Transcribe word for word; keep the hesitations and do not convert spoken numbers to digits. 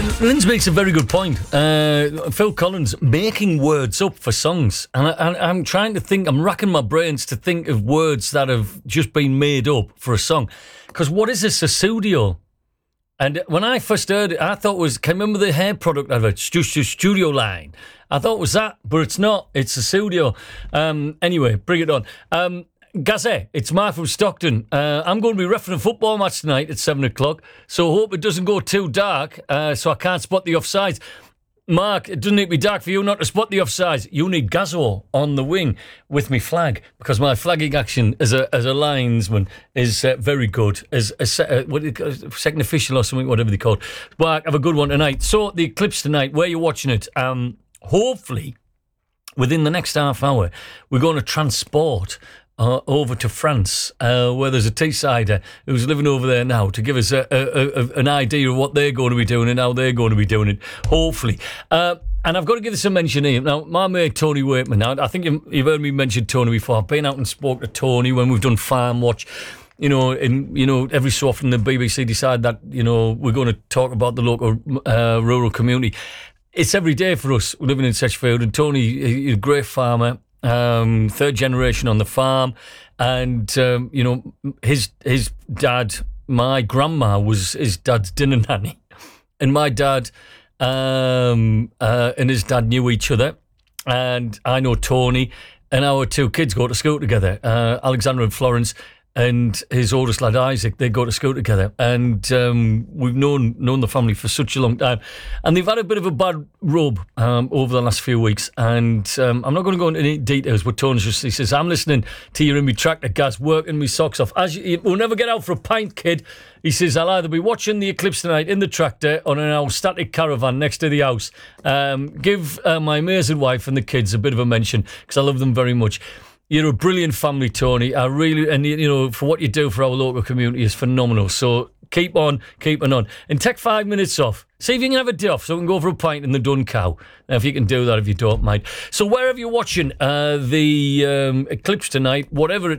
Linz makes a very good point. Uh, Phil Collins making words up for songs, and I, I, I'm trying to think. I'm racking my brains to think of words that have just been made up for a song. Because what is this? A studio? And when I first heard it, I thought it was. Can you remember the hair product advert? Stu- stu- Studio Line. I thought it was that, but it's not. It's a studio. Um, anyway, bring it on. Um, Gazette, it's Mark from Stockton. Uh, I'm going to be refereeing a football match tonight at seven o'clock, so I hope it doesn't go too dark uh, so I can't spot the offsides. Mark, it doesn't need to be dark for you not to spot the offsides. You need Gazzo on the wing with me flag, because my flagging action as a as a linesman is uh, very good. As a se- uh, what do you call it, second official or something, whatever they call it. Mark, have a good one tonight. So, the Eclipse tonight, where you're watching it, um, hopefully, within the next half hour, we're going to transport Uh, over to France, uh, where there's a Teessider who's living over there now, to give us a, a, a, an idea of what they're going to be doing and how they're going to be doing it, hopefully. Uh, and I've got to give this a mention here. Now, my mate Tony Waitman, now, I think you've, you've heard me mention Tony before. I've been out and spoke to Tony when we've done Farm Watch. You know, and, you know, every so often the B B C decide that, you know, we're going to talk about the local uh, rural community. It's every day for us living in Sedgefield, and Tony, he's a great farmer. Um, third generation on the farm, and um, you know, his his dad, my grandma was his dad's dinner nanny, and my dad um, uh, and his dad knew each other, and I know Tony, and our two kids go to school together, uh, Alexander and Florence, and his oldest lad Isaac. They go to school together, and um, we've known known the family for such a long time, and they've had a bit of a bad rub um, over the last few weeks. And um, I'm not going to go into any details, but Tony's just, he says, I'm listening to you in my tractor, Gaz, working my socks off. As you, we'll never get out for a pint, kid. He says, I'll either be watching the Eclipse tonight in the tractor or in our static caravan next to the house. Um, give uh, my amazing wife and the kids a bit of a mention, because I love them very much. You're a brilliant family, Tony. I really, and you know, for what you do for our local community is phenomenal. So keep on, keep on. And take five minutes off. See if you can have a day off so we can go for a pint in the Dun Cow. If you can do that, if you don't mind. So wherever you're watching uh, the um, Eclipse tonight, whatever it